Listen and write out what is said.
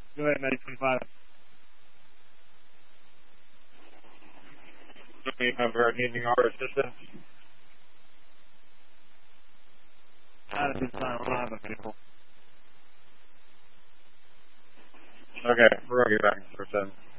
Go ahead, Medic 25. We have our needing our assistance. Out of this time, live available. Okay, we're going to get back for 7.